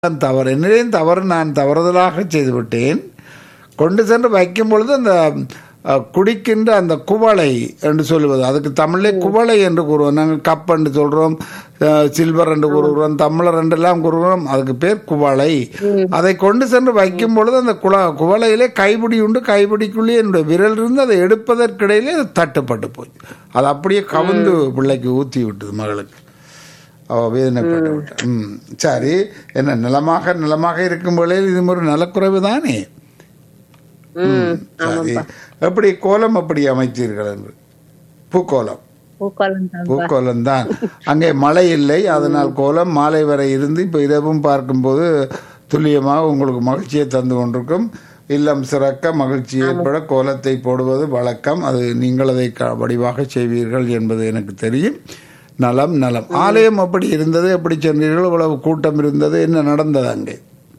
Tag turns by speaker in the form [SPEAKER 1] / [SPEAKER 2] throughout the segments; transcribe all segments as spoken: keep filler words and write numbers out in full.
[SPEAKER 1] தவறு என்னையும் தவறு நான் தவறுதலாக செய்துவிட்டேன். கொண்டு சென்று வைக்கும் பொழுது அந்த அஹ், குடிக்கின்ற அந்த குவளை என்று சொல்லுவது, அதுக்கு தமிழே குவளை என்று கூறுவோம். நாங்கள் கப் என்று சொல்கிறோம், சில்வர் என்று கூறுகிறோம், தமிழர் என்றெல்லாம் கூறுகிறோம். அதுக்கு பேர் குவளை. அதை கொண்டு சென்று வைக்கும் பொழுது அந்த குள குவளையிலே கைப்பிடி உண்டு. கைப்பிடிக்குள்ளே என்னுடைய விரல் இருந்து அதை எடுப்பதற்கிடையிலே அது தட்டுப்பட்டு போய் அது அப்படியே கவுந்து பிள்ளைக்கு ஊற்றி விட்டது மகளுக்கு. அவ வேதனைப்பட்டு விட்டான். ம் சரி, என்ன நிலமாக நிலமாக இருக்கும் வேளையில் இது ஒரு நலக்குறைவு தானே. ம் சரி, எப்படி கோலம் எப்படி அமைத்தீர்கள் என்று? பூக்கோலம் பூக்கோலம் தான். அங்கே மழை இல்லை, அதனால் கோலம் மாலை வரை இருந்து இப்போ இரவும் பார்க்கும்போது துல்லியமாக உங்களுக்கு மகிழ்ச்சியை தந்து கொண்டிருக்கும். இல்லம் சிறக்க மகிழ்ச்சி ஏற்பட கோலத்தை போடுவது வழக்கம். அது நீங்கள் அதை வடிவாக செய்வீர்கள் என்பது எனக்கு தெரியும். நலம் நலம். ஆலயம் அப்படி இருந்தது, எப்படி சென்றீர்கள்? இவ்வளவு கூட்டம் இருந்தது, என்ன நடந்தது அங்கே?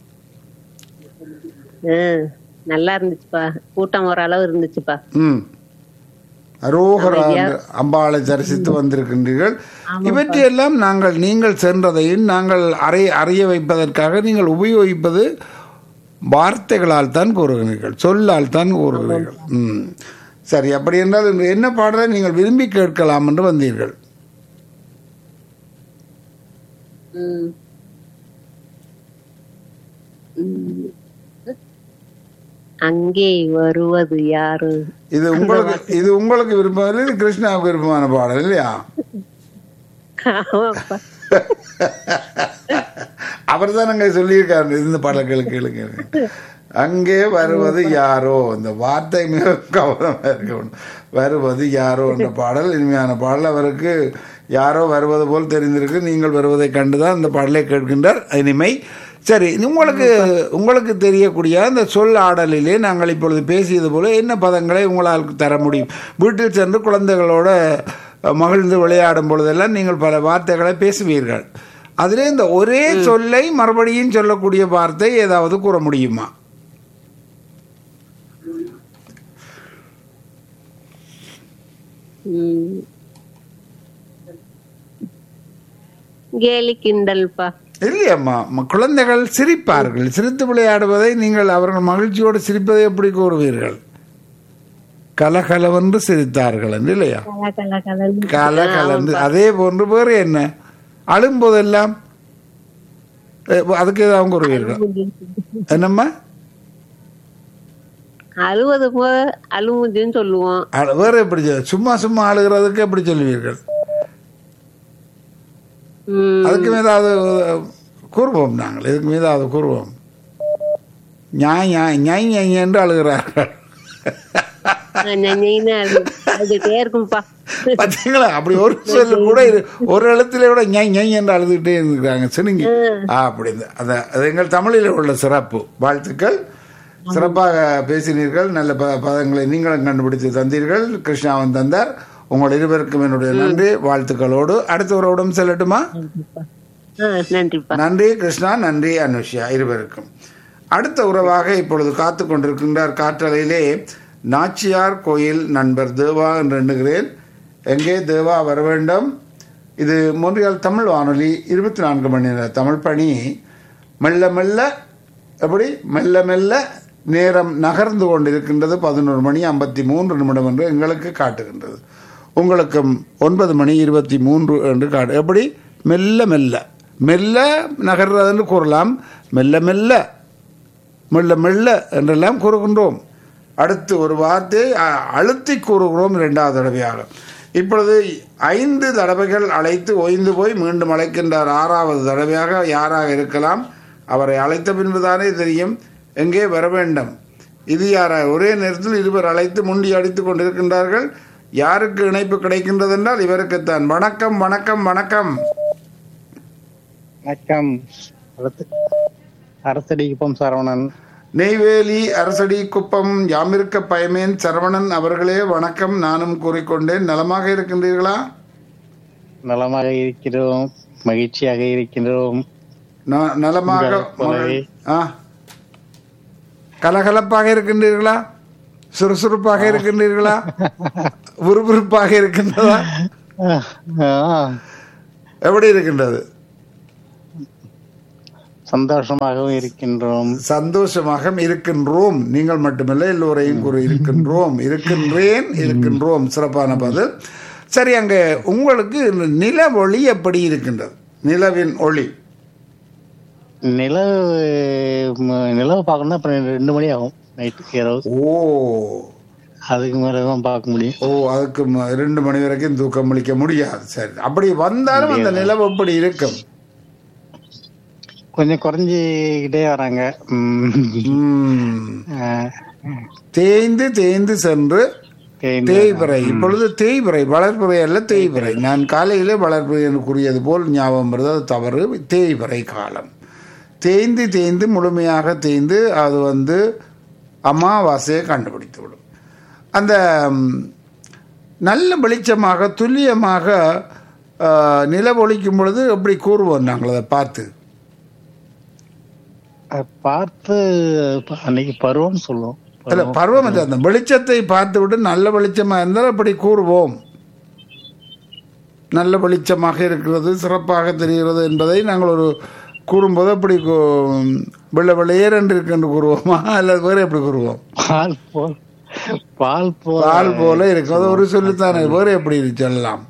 [SPEAKER 2] நல்லா இருந்துச்சுப்பா, கூட்டம் ஓரளவு இருந்துச்சுப்பா.
[SPEAKER 1] ம் அரோகரா அம்பாளை தரிசித்து வந்திருக்கின்றீர்கள். இவற்றையெல்லாம் நாங்கள் நீங்கள் சென்றதையும் நாங்கள் அறிய அறிய வைப்பதற்காக நீங்கள் உபயோகிப்பது வார்த்தைகளால் தான் கூறுகிறீர்கள், சொல்லால் தான் கூறுகிறீர்கள். ம் சரி, அப்படி என்றால் என்ன பாடலை நீங்கள் விரும்பி கேட்கலாம் என்று வந்தீர்கள்?
[SPEAKER 2] அங்கே வருவது யாரு?
[SPEAKER 1] இது உங்களுக்கு இது உங்களுக்கு விருப்பம், இது கிருஷ்ணாவுக்கு விருப்பமான பாடல் இல்லையா? அவர் தான் அங்கே சொல்லியிருக்காரு இந்த பாடல்கள் கேளுங்க. அங்கே வருவது யாரோ, இந்த வார்த்தை மிக கவனமாக இருக்கணும். வருவது யாரோ என்ற பாடல் இனிமையான பாடல். அவருக்கு யாரோ வருவது போல் தெரிந்திருக்கு. நீங்கள் வருவதை கண்டுதான் இந்த பாடலை கேட்கின்றார். இனிமை. சரி, உங்களுக்கு உங்களுக்கு தெரியக்கூடிய அந்த சொல் ஆடலிலே நாங்கள் இப்பொழுது பேசியது போல என்ன பதங்களை உங்களால் தர முடியும்? வீட்டில் சென்று குழந்தைகளோட மகிழ்ந்து விளையாடும் பொழுதெல்லாம் நீங்கள் பல வார்த்தைகளை பேசுவீர்கள். அதிலே இந்த ஒரே சொல்லை மறுபடியும் சொல்லக்கூடிய வார்த்தை ஏதாவது கூற முடியுமா?
[SPEAKER 2] கேலி கிண்டல்பா.
[SPEAKER 1] இல்லையம்மா, குழந்தைகள் சிரிப்பார்கள். சிரித்து விளையாடுவதை நீங்கள் அவர்கள் மகிழ்ச்சியோடு சிரிப்பதை எப்படி கூறுவீர்கள்? கலகலவென்று சிரித்தார்கள் என்று இல்லையா? கலகலந்து. அதே போன்று வேறு என்ன? அழும்போதெல்லாம் அதுக்கு ஏதாவது கூறுவீர்கள்? என்னம்மா?
[SPEAKER 2] அழுவது போல அழுமுதின்னு சொல்லுவோம்.
[SPEAKER 1] வேற எப்படி? சும்மா சும்மா அழுகிறதுக்கு எப்படி சொல்லுவீர்கள்? அதுக்கு மீதாவது கூறுவோம் நாங்கள். இதுக்கு மீதாவது கூறுவோம். ஞாய் ஞாய் ஞாய் ஞாய் என்று அழுகிறார்கள். பார்த்தீங்களா? அப்படி ஒரு சொல்லு கூட ஒரு எழுத்துல கூட ஞாய் ஞாய் என்று அழுதுகிட்டே இருந்துக்கிறாங்க. சரிங்க, அப்படி அது அது எங்கள் தமிழில் உள்ள சிறப்பு. வாழ்த்துக்கள், சிறப்பாக பேசினீர்கள். நல்ல ப பதங்களை நீங்களும் கண்டுபிடித்து தந்தீர்கள். கிருஷ்ணாவன் தந்தார். உங்கள் இருவருக்கும் என்னுடைய நன்றி வாழ்த்துக்களோடு. அடுத்த உறவுடன் செல்லட்டுமா? நன்றி கிருஷ்ணா, நன்றி அனுஷ்யா, இருவருக்கும். அடுத்த உறவாக இப்பொழுது காத்து கொண்டிருக்கின்றார் காற்றலையிலே நாச்சியார் கோயில் நண்பர் தேவா என்று எண்ணுகிறேன். எங்கே தேவா வர வேண்டும்? இது மொன்றியால் தமிழ் வானொலி இருபத்தி நான்கு மணி நேர தமிழ் பணி. மெல்ல மெல்ல எப்படி மெல்ல மெல்ல நேரம் நகர்ந்து கொண்டிருக்கின்றது. பதினோரு மணி ஐம்பத்தி மூன்று நிமிடம் என்று எங்களுக்கு காட்டுகின்றது. உங்களுக்கும் ஒன்பது மணி இருபத்தி மூன்று என்று காட்டு. எப்படி மெல்ல மெல்ல மெல்ல நகர்றதுன்னு கூறலாம். மெல்ல மெல்ல மெல்ல மெல்ல என்றெல்லாம் கூறுகின்றோம். அடுத்து ஒரு வார்த்தை அழுத்தி கூறுகிறோம் இரண்டாவது தடவையாக. இப்பொழுது ஐந்து தடவைகள் அழைத்து ஓய்ந்து போய் மீண்டும் அழைக்கின்றார். ஆறாவது தடவையாக யாராக இருக்கலாம்? அவரை அழைத்த பின்புதானே தெரியும் எங்கே வர வேண்டும். இது யாராக? ஒரே நேரத்தில் இருவர் அழைத்து முண்டி அடித்துக் கொண்டிருக்கின்றார்கள். யாருக்கு இணைப்பு கிடைக்கின்றது என்றால் இவருக்குத்தான். வணக்கம் வணக்கம் வணக்கம்
[SPEAKER 3] வணக்கம். அரசடி குப்பம் சரவணன்.
[SPEAKER 1] நெய்வேலி அரசடி குப்பம் யாமிருக்க பயமேன் சரவணன் அவர்களே வணக்கம். நானும் கூறிக்கொண்டேன். நலமாக இருக்கின்றீர்களா?
[SPEAKER 3] நலமாக இருக்கிறோம், மகிழ்ச்சியாக இருக்கின்றோம்.
[SPEAKER 1] நலமாக கலகலப்பாக இருக்கின்றீர்களா? சுறுசுறுப்பாக இருக்கின்றீர்களா? விறுவிறுப்பாக இருக்கின்றதா? எப்படி இருக்கின்றது?
[SPEAKER 3] சந்தோஷமாகவும் இருக்கின்றோம்.
[SPEAKER 1] சந்தோஷமாக இருக்கின்றோம். நீங்கள் மட்டுமல்ல, எல்லோரையும் கூறி இருக்கின்றோம், இருக்கின்றேன், இருக்கின்றோம். சிறப்பான பதில். சரி, அங்கே உங்களுக்கு நில ஒளி எப்படி இருக்கின்றது? நிலவின் ஒளி
[SPEAKER 3] நிலவு ம- நிலவு பார்க்கணும்னா அப்புறம் ரெண்டு மணி ஆகும் நைட்டு இரவு.
[SPEAKER 1] ஓ
[SPEAKER 3] அதுக்கு மேலதான் பார்க்க முடியும்.
[SPEAKER 1] ஓ அதுக்கு ம- ரெண்டு மணி வரைக்கும் தூக்கம் முடிக்க முடியாது. சரி, அப்படி வந்தாலும் அந்த நிலவு எப்படி இருக்கும்?
[SPEAKER 3] கொஞ்சம் குறைஞ்சிக்கிட்டே வராங்க. உம்.
[SPEAKER 1] ம்.
[SPEAKER 3] ஆஹ்
[SPEAKER 1] தேய்ந்து தேய்ந்து சென்று
[SPEAKER 3] தேய்ந்து-
[SPEAKER 1] தேய்பிறை. இப்பொழுது தேய்பிறை, வளர்பிறை அல்ல தேய்பிறை. நான் காலையிலே வளர்பிறை என்று கூறியது போல் ஞாபகம் வருது, அது தவறு. தேய்பிறை காலம். தேய்ந்து தேய்ந்து முழுமையாக தேய்ந்து அது வந்து அமாவாசையை கண்டுபிடித்து விடும். அந்த ம், நல்ல வெளிச்சமாக துல்லியமாக நிலவொழிக்கும் பொழுது எப்படி கூறுவோம் நாங்கள் அதை பார்த்து?
[SPEAKER 3] அஹ் பார்த்து அன்னைக்கு பருவம் சொல்லுவோம்.
[SPEAKER 1] இல்ல, பருவம் இல்லை, அந்த வெளிச்சத்தை பார்த்து விட்டு நல்ல வெளிச்சமா இருந்தால் அப்படி கூறுவோம். நல்ல வெளிச்சமாக இருக்கிறது, சிறப்பாக தெரிகிறது என்பதை நாங்கள் ஒரு கூறும்போது அப்படி கூ- வெள்ளை வெள்ளையர் என்று இருக்கு என்று கூறுவோமா, அல்லது வேறு எப்படி கூறுவோம்?
[SPEAKER 3] பால் போல் பால் போல்
[SPEAKER 1] பால் போல இருக்கும், அது ஒரு சொல்லித்தானே, வேறு எப்படி சொல்லலாம்?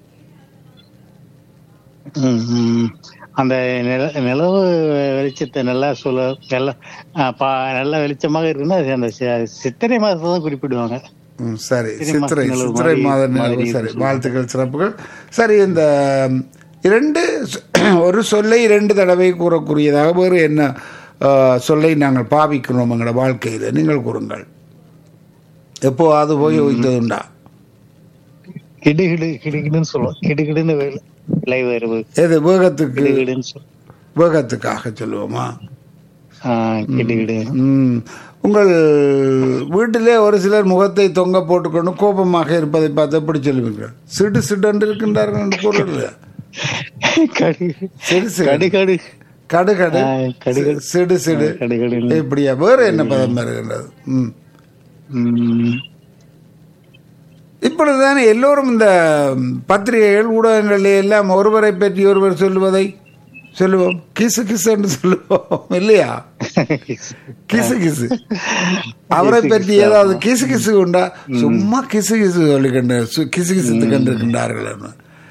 [SPEAKER 3] உம் உம். அந்த நில நிலவு வெளிச்சத்தை நல்லா சொல்ல நல்லா ஆஹ் பா- நல்லா வெளிச்சமாக இருக்குன்னா அது அந்த சி- சித்திரை மாதத்தை தான் குறிப்பிடுவாங்க.
[SPEAKER 1] ம், சரி,
[SPEAKER 3] சித்திரை
[SPEAKER 1] சித்திரை
[SPEAKER 3] மாத நிலவு
[SPEAKER 1] சித்திரை
[SPEAKER 3] மாதிரி-
[SPEAKER 1] மாத நிலவு.
[SPEAKER 3] மாதிரி
[SPEAKER 1] சரி,
[SPEAKER 3] சொல்லுவாங்க.
[SPEAKER 1] வாழ்த்துக்கள், சிறப்புகள். சரி, இந்த இரண்டு சொ- ஒரு சொல்லை இரண்டு தடவை கூறக்கூடியதாக வேறு என்ன ஆ, சொல்லை நாங்கள் பாவிக்கிறோம் எங்களோட வாழ்க்கையில்? நீங்கள் கூறுங்கள். எப்போ அது போய் வைத்ததுண்டா?
[SPEAKER 3] கிடுகிடு கிடுகிடுன்னு சொல்லுவோம். கிடுகிடுன்னு விளை- விளை வருவது
[SPEAKER 1] எது வேகத்துக்கு?
[SPEAKER 3] கிடுகிடுன்னு சொல்லுவோம்.
[SPEAKER 1] வேகத்துக்காக சொல்லுவோமா?
[SPEAKER 3] ஆஹ் கிடுகிடு.
[SPEAKER 1] ம். உங்கள் வீட்டிலே ஒரு சிலர் முகத்தை தொங்க போட்டுக்கொண்டு கோபமாக இருப்பதை பார்த்து எப்படி சொல்லுவீர்கள்? சிடு சிடன்று இருக்கின்றார்கள் என்று கூறுறது.
[SPEAKER 3] கடு
[SPEAKER 1] சிடு சிடு
[SPEAKER 3] கடு கடு
[SPEAKER 1] கடு கடு
[SPEAKER 3] ஆ, கடுகடு.
[SPEAKER 1] சிடு சிடு
[SPEAKER 3] கடுகடு.
[SPEAKER 1] இப்படியா? வேறு என்ன பதம் வருகின்றது? ம்.
[SPEAKER 3] உம்.
[SPEAKER 1] இப்பொழுதுதானே எல்லோரும் இந்த பத்திரிகைகள் ஊடகங்களில் எல்லாம் ஒருவரை பற்றி ஒருவர் சொல்லுவதை சொல்லுவோம், கிசு கிசு என்று சொல்லுவோம் இல்லையா? கிசு கிசு. அவரை பற்றி ஏதாவது கிசு கிசு உண்டா? சும்மா கிசு கிசு சொல்லிக்கொண்டு கிசு கிசுத்து கண்டிருக்கின்றார்கள்.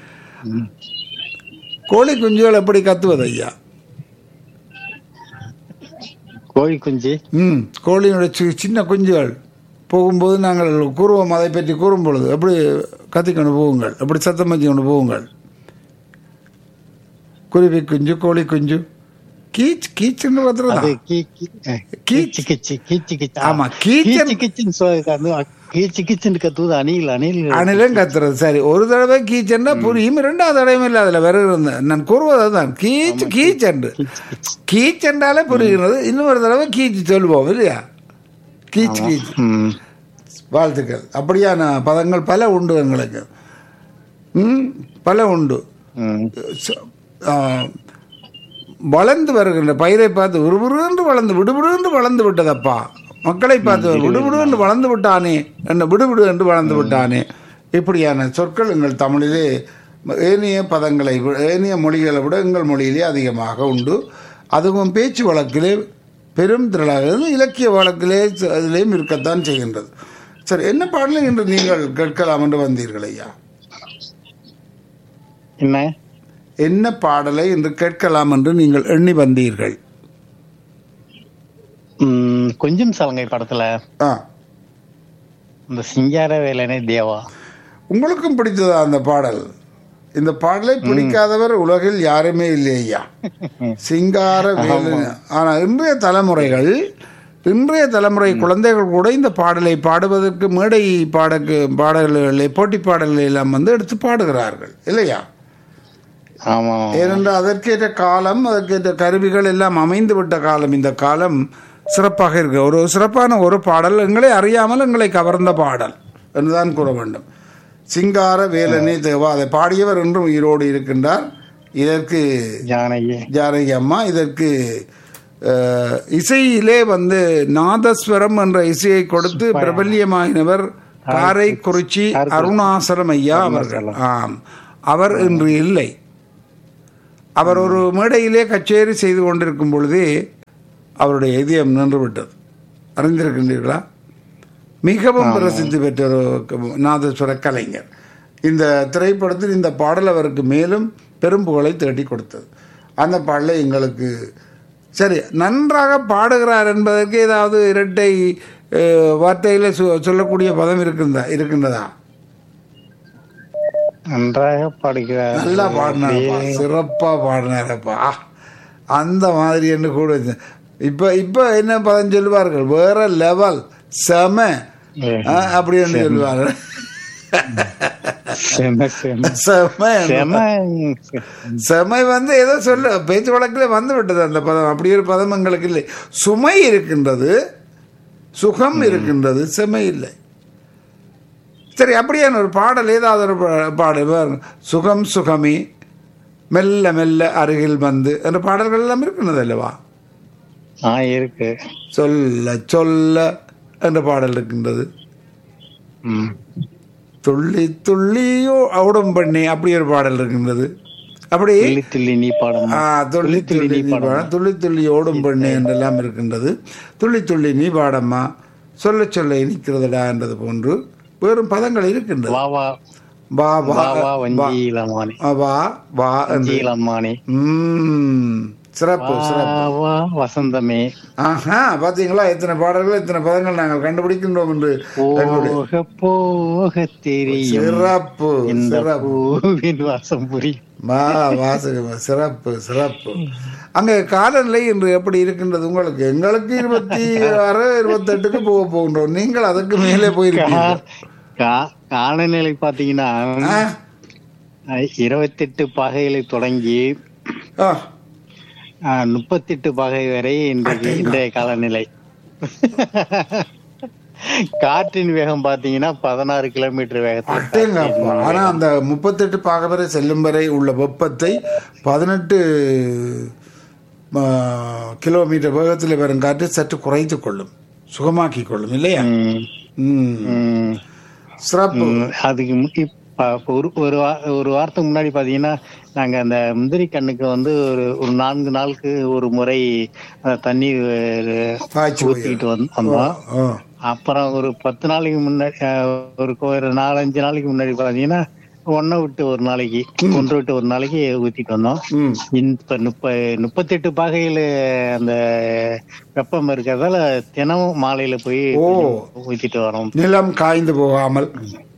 [SPEAKER 1] கோழி குஞ்சுகள் எப்படி கத்துவது ஐயா?
[SPEAKER 3] கோழி குஞ்சு.
[SPEAKER 1] ம், கோழியினுடைய சி- சின்ன குஞ்சுகள் போகும்போது நாங்கள் கூறுவோம், அதை பற்றி கூறும் பொழுது எப்படி கத்திக்கொண்டு போவுங்கள், எப்படி சத்தம் வச்சு கொண்டு போவுங்கள். குருவி குஞ்சு, கோழி குஞ்சு, கீச் கீச்சுன்னு
[SPEAKER 3] அது
[SPEAKER 1] பார்த்துருந்தா.
[SPEAKER 3] கீ கீ- அஹ்
[SPEAKER 1] கீச்.
[SPEAKER 3] கீச்சு கிச்சு கீச்சு கிச்சு.
[SPEAKER 1] ஆமா, கீச்சன்.
[SPEAKER 3] கீச்சு கிச்சுன்னு சொல் அது கீச்சு கிச்சுன்னு கத்துவது அணில் அணில்.
[SPEAKER 1] அணிலும் கத்துறது. சரி, ஒரு தடவை கீச்சன்னா புரியும், ரெண்டாவது தடவை இல்லை அதில் வேற இருந்தேன். நான் கூறுவது தான் கீச் கீச்சன்று. கீச் என்றாலே புரிகிறது. இன்னொரு தடவை கீச்சு சொல்லுவோம் இல்லையா? கீச் கீச்.
[SPEAKER 3] உம்.
[SPEAKER 1] வாழ்த்துக்கள். அப்படியான பதங்கள் பல உண்டு எங்களுக்கு. ம், பல உண்டு.
[SPEAKER 3] உம்.
[SPEAKER 1] ச- ஆ, வளர்ந்து வருகின்ற பயிரை பார்த்து விறுவிறுன்று வளர்ந்து விடுவிடு வளர்ந்து விட்டதப்பா, மக்களை பார்த்து விடுவிடு என்று வளர்ந்து விட்டானே, என்ன விடுவிடு என்று வளர்ந்து விட்டானே. இப்படியான சொற்கள் எங்கள் தமிழிலே ஏனைய பதங்களை விட- ஏனைய மொழிகளை விட எங்கள் மொழியிலே அதிகமாக உண்டு. அதுவும் பேச்சு வழக்கிலே பெரும் திரளாக, இலக்கிய வழக்கிலே அதிலேயும் இருக்கத்தான் செய்கின்றது. சரி, என்ன பாடலை என்று நீங்கள் கேட்கலாம் என்று வந்தீர்கள் ஐயா?
[SPEAKER 3] என்ன
[SPEAKER 1] என்ன பாடலை என்று கேட்கலாம் என்று நீங்கள் எண்ணி வந்தீர்கள்?
[SPEAKER 3] உம், கொஞ்சம் சலங்கை படத்துல
[SPEAKER 1] ஆ,
[SPEAKER 3] இந்த சிங்கார வேலனே தேவா.
[SPEAKER 1] உங்களுக்கும் பிடித்ததா அந்த பாடல்? இந்த பாடலை பிடிக்காதவர் உலகில் யாருமே இல்லை ஐயா. சிங்கார வேலன். ஆனா இன்றைய தலைமுறைகள் இன்றைய தலைமுறை குழந்தைகள் கூட இந்த பாடலை பாடுவதற்கு மேடை பாடக்கு பாடல்களை போட்டி பாடல்களை எல்லாம் வந்து எடுத்து பாடுகிறார்கள் இல்லையா?
[SPEAKER 3] ஆமா.
[SPEAKER 1] ஏனென்றால் அதற்கேற்ற காலம், அதற்கேற்ற கருவிகள் எல்லாம் அமைந்து விட்ட காலம். இந்த காலம் சிறப்பாக இருக்கு. ஒரு சிறப்பான ஒரு பாடல், எங்களை அறியாமல் எங்களை கவர்ந்த பாடல் என்றுதான் கூற வேண்டும். சிங்கார வேலனே தேவா. அதை பாடியவர் என்றும் உயிரோடு இருக்கின்றார். இதற்கு
[SPEAKER 3] ஜானகி.
[SPEAKER 1] ஜானகி அம்மா. இதற்கு அஹ், இசையிலே வந்து நாதஸ்வரம் என்ற இசையை கொடுத்து பிரபல்யமாகினவர் காரைக்குறிச்சி அருணாசலம் ஐயா அவர்கள். ஆம், அவர் இன்று இல்லை. அவர் ஒரு மேடையிலே கச்சேரி செய்து கொண்டிருக்கும் பொழுதே அவருடைய இதயம் நின்று விட்டது. அறிந்திருக்கின்றீர்களா? மிகவும் பிரசித்தி பெற்ற ஒரு நாதஸ்வர கலைஞர். இந்த திரைப்படத்தில் இந்த பாடல் அவருக்கு மேலும் பெரும் புகழை தேடி கொடுத்தது. அந்த பாடலை எங்களுக்கு சரி நன்றாக பாடுகிறார் என்பதற்கு ஏதாவது இரட்டை வார்த்தையில சொல்லக்கூடிய பதம் இருக்கின்றதா இருக்கின்றதா
[SPEAKER 3] நன்றாக பாடுகிறார்.
[SPEAKER 1] நல்லா பாடினாரப்பா, சிறப்பா பாடினாரப்பா, அந்த மாதிரி என்று கூட. இப்ப இப்ப என்ன பதம் சொல்லுவார்கள்? வேற லெவல், செம அப்படி என்று சொல்லுவார்கள். செமை வந்து ஏதோ சொல்ல பேச்சு வழக்கில் வந்து விட்டது அந்த பதம். அப்படி ஒரு பதம் எங்களுக்கு இல்லை. சுமை இருக்கின்றது, சுகம் இருக்கின்றது, செமை இல்லை. சரி, அப்படியான ஒரு பாடல் ஏதாவது ஒரு பாடல், சுகம் சுகமே மெல்ல மெல்ல அருகில் வந்து என்ற பாடல்கள் எல்லாம் இருக்கின்றது அல்லவா?
[SPEAKER 3] இருக்கு.
[SPEAKER 1] சொல்ல சொல்ல என்ற பாடல் இருக்கின்றது. துள்ளி துள்ளியோ ஓடும் பண்ணி அப்படி ஒரு பாடல் இருக்கின்றது. அப்படி
[SPEAKER 3] துள்ளி நீ பாடம்,
[SPEAKER 1] துள்ளி துள்ளி நீ பாடம், துள்ளி துள்ளி ஓடும் பண்ணி என்றெல்லாம் இருக்கின்றது. துள்ளி துள்ளி நீ பாடம்மா, சொல்ல சொல்ல இனிக்கிறதுடா என்றது போன்று வேறும் பதங்கள் இருக்கின்றது. வா வா சிறப்பு சிறப்பு
[SPEAKER 3] வசந்தமே.
[SPEAKER 1] ஆஹா, பாத்தீங்களா எத்தனை பாடல்கள் எத்தனை பதங்கள் நாங்கள் கண்டுபிடிக்கின்றோம் என்று.
[SPEAKER 3] போக தெரியும்
[SPEAKER 1] சிறப்பு
[SPEAKER 3] சிறப்பு வாசம் புரியும்.
[SPEAKER 1] சிறப்பு சிறப்பு. அங்க காலநிலை இன்று எப்படி இருக்கின்றது உங்களுக்கு? எங்களுக்கு இருபத்தி ஆறு இருபத்தி எட்டுக்கு போக போகின்றோம். நீங்கள் அதுக்கு மேலே போயிருக்கீங்க.
[SPEAKER 3] காலநிலை பாத்தீங்கன்னா இருபத்தி எட்டு பாகைகளை தொடங்கி முப்பத்தி எட்டு பாகை வரை இன்றைக்கு இன்றைய காலநிலை. காற்றின் வேகம் பாத்தீங்கன்னா பதினாறு கிலோமீட்டர் வேகத்தில்.
[SPEAKER 1] ஆனா அந்த முப்பத்தி எட்டு பாகை வரை செல்லும் வரை உள்ள வெப்பத்தை பதினெட்டு கிலோமீட்டர் வேகத்தில் வரும் காற்று சற்று குறைத்து கொள்ளும், சுகமாக்கி கொள்ளும் இல்லையா? சிறப்பு.
[SPEAKER 3] அதுக்கு ஒரு ஒரு ஒரு வாரத்துக்கு முன்னாடி பாத்தீங்கன்னா நாங்க அந்த முந்திரி கண்ணுக்கு வந்து ஒரு ஒரு நான்கு நாளுக்கு ஒரு முறை தண்ணீர் ஊத்திக்கிட்டு வந்தோம். அப்புறம் ஒரு பத்து நாளைக்கு முன்னாடி ஒரு ஒரு நாலஞ்சு நாளைக்கு முன்னாடி பாத்தீங்கன்னா ஒன்ன விட்டு ஒரு நாளைக்கு ஒன்று விட்டு ஒரு நாளைக்கு ஊத்திட்டு வந்தோம். இப்ப முப்ப முப்பத்தி எட்டு பாகையில அந்த வெப்பம் இருக்கிறதால தினமும் மாலையில போய் ஊத்திட்டு வரோம்.
[SPEAKER 1] நிலம் காய்ந்து போகாமல்.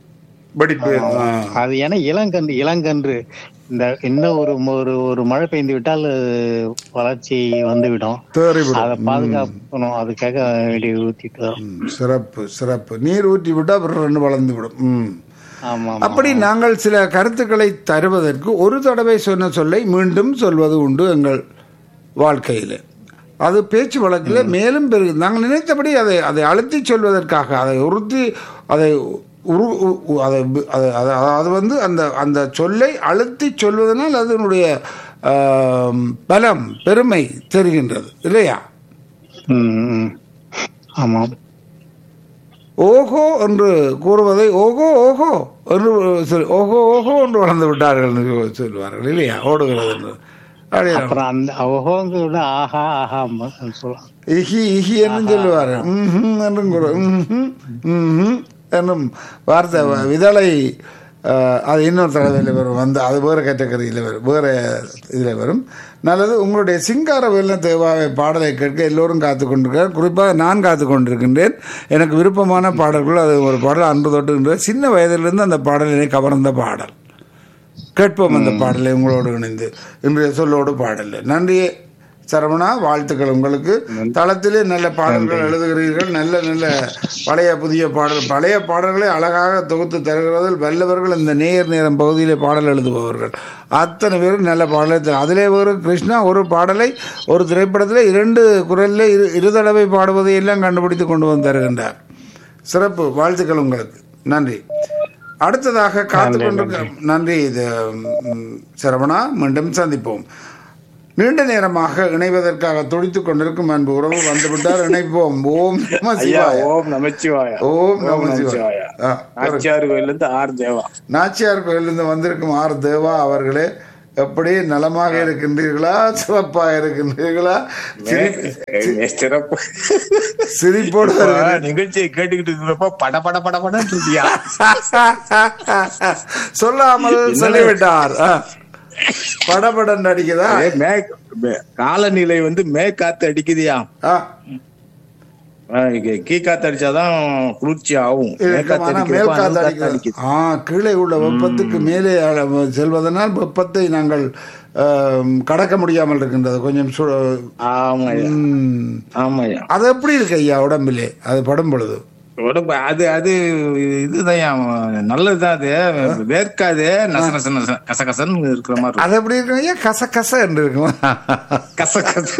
[SPEAKER 3] அது ஏன்னா இளங்கன்று இளங்கன்று இந்த இன்னும் ஒரு ஒரு ஒரு மழை பெய்ந்து விட்டால் வளர்ச்சி வந்துவிடும். அதை பாதுகாக்கணும், அதுக்காக ஊத்திட்டு வரோம்.
[SPEAKER 1] சிறப்பு சிறப்பு. நீர் ஊற்றி விட்டா அப்புறம் ரெண்டு வளர்ந்து விடும். அப்படி நாங்கள் சில கருத்துக்களை தருவதற்கு ஒரு தடவை சொன்ன சொல்லை மீண்டும் சொல்வது உண்டு எங்கள் வாழ்க்கையில். அது பேச்சு வழக்கில் மேலும் பெருகு. நாங்கள் நினைத்தபடி அதை அதை அழுத்தி சொல்வதற்காக அதை உறுத்தி அதை உரு அதை அது வந்து அந்த அந்த சொல்லை அழுத்தி சொல்வதனால் அதனுடைய பலம் பெருமை தெரிகின்றது இல்லையா?
[SPEAKER 3] ஆமாம்.
[SPEAKER 1] ஓஹோ என்று கூறுவதை ஓஹோ ஓஹோ என்று சொல்லி ஓஹோ ஓஹோ என்று வளர்ந்து விட்டார்கள் என்று சொல்வார்கள் இல்லையா? ஓடுகிறது என்று. இஹி இஹி என்றும் சொல்லுவார், என்றும் என்னும் வார்த்தை விதலை. அது இன்னொரு தடவையில் வரும், வந்து அது வேறு கேட்டகரியில் வரும், வேறு இதில் வரும். நல்லது. உங்களுடைய சிங்கார வெள்ள தேவாவை பாடலை கேட்க எல்லோரும் காத்து கொண்டிருக்கிறார். குறிப்பாக நான் காத்து கொண்டிருக்கின்றேன். எனக்கு விருப்பமான பாடல்கள் அது ஒரு பாடல் அன்று தொட்டுகின்ற சின்ன வயதிலிருந்து அந்த பாடலினை கவர்ந்த பாடல். கேட்போம் அந்த பாடலை உங்களோடு இணைந்து இன்றைய சொல்லோடு பாடல். நன்றி சரவணா, வாழ்த்துக்கள் உங்களுக்கு. தளத்திலே நல்ல பாடல்கள் எழுதுகிறீர்கள். நல்ல நல்ல பழைய புதிய பாடல் பழைய பாடல்களை அழகாக தொகுத்து தருகிறதில் வல்லவர்கள் இந்த நேர் நேரம் பகுதியிலே பாடல் எழுதுபவர்கள் அத்தனை பேரும் நல்ல பாடலை. அதிலே ஒரு கிருஷ்ணா ஒரு பாடலை ஒரு திரைப்படத்தில் இரண்டு குரலில் இரு இரு தடவை பாடுவதை எல்லாம் கண்டுபிடித்து கொண்டு வந்து தருகின்றார். சிறப்பு, வாழ்த்துக்கள் உங்களுக்கு. நன்றி. அடுத்ததாக காத்து கொண்டிருக்க நன்றி இது சரவணா. மீண்டும் சந்திப்போம். நீண்ட நேரமாக இணைவதற்காக துடித்துக் கொண்டிருக்கும் அன்பு உறவு வந்துவிட்டார். இணைப்போம். ஓம் நம சிவாய.
[SPEAKER 4] ஓம் நமச்சிவாய.
[SPEAKER 1] ஓம் நம சிவாய.
[SPEAKER 4] நாச்சியார் கோயிலிருந்து ஆர் தேவா.
[SPEAKER 1] நாச்சியார் கோயிலிருந்து வந்திருக்கும் ஆர் தேவா அவர்களே எப்படி நலமாக இருக்கின்றீர்களா, சிறப்பாக இருக்கின்றீர்களா?
[SPEAKER 4] சிறப்பு.
[SPEAKER 1] சிரிப்போடு
[SPEAKER 4] நிகழ்ச்சியை கேட்டுக்கிட்டு இருக்கிறப்ப பட பட பட படம் இருக்கியா?
[SPEAKER 1] சொல்லாமல் சொல்லிவிட்டார். படபடன் அடிக்குதா?
[SPEAKER 4] காலநிலை வந்து மேற்காத்து அடிக்குதியா? கீ காத்து அடிச்சாதான் குளிர்ச்சி ஆகும்.
[SPEAKER 1] கீழே உள்ள வெப்பத்துக்கு மேலே செல்வதனால் வெப்பத்தை நாங்கள் கடக்க முடியாமல் இருக்கின்றது கொஞ்சம். அது எப்படி இருக்கு ஐயா உடம்பிலே அது படும் பொழுது?
[SPEAKER 4] உடம்பு அது அது இதுதான் நல்லதுதான். அது வேர்க்காது, நச நச நச கசகசன்னு இருக்கிற மாதிரி.
[SPEAKER 1] அது எப்படி இருக்கு ஐயா? கச கச என்று இருக்குமா?
[SPEAKER 4] கச கச.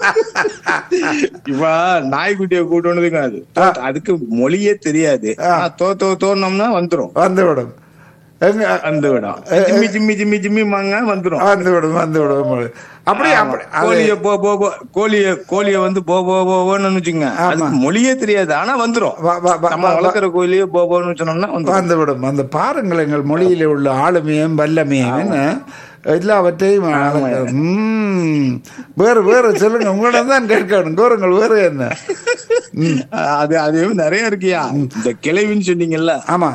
[SPEAKER 4] இப்ப நாய்க்குட்டியை கூட்டணுதுங்க, அது அதுக்கு மொழியே தெரியாது. தோ தோ தோணும்னா வந்துரும்
[SPEAKER 1] வந்துவிடும்
[SPEAKER 4] வந்து விடும். ஜிம்மி ஜிம்மி ஜிம்மி ஜிம்மி மாங்க வந்துடும்
[SPEAKER 1] வந்து விடும் வந்து விடும். அப்படி
[SPEAKER 4] கோழிய போ போ கோழிய கோழிய வந்து போ போ போன்னு வச்சுங்க, அதுக்கு மொழியே தெரியாது, ஆனா வந்துரும். நம்ம வளர்க்குற கோழியே போ போன்னு சொன்னோம்னா
[SPEAKER 1] வந்து விடும். அந்த பாருங்கள் எங்கள் மொழியில உள்ள ஆளுமையும் வல்லமையும் எல்லாவற்றையும். வேறு வேறு சொல்லுங்க, உங்களிடம் தான் கேட்கணும். கூறுங்கள் வேறு என்ன?
[SPEAKER 4] அது அது நிறைய இருக்கியா? இந்த கிளைவின்னு சொன்னீங்கல்ல.
[SPEAKER 1] ஆமா.